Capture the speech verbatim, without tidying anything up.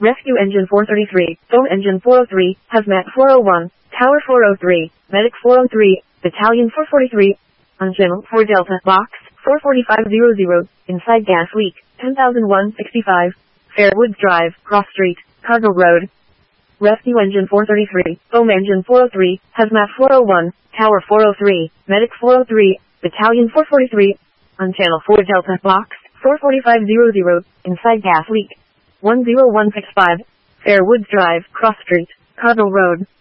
Rescue Engine four thirty-three, Foam Engine four oh three, Hazmat four oh one, Tower four oh three, Medic four oh three, Battalion four forty-three, on Channel four Delta, Box four forty-five hundred, inside gas leak, ten thousand one hundred sixty-five, Fairwoods Drive, Cross Street, Cargo Road. Rescue Engine four thirty-three, Foam Engine four oh three, Hazmat four oh one, Tower four oh three, Medic four oh three, Battalion four forty-three, on Channel four Delta, Box four forty-five hundred, inside gas leak, one oh one six five, Fairwoods Drive, Cross Street, Cargo Road.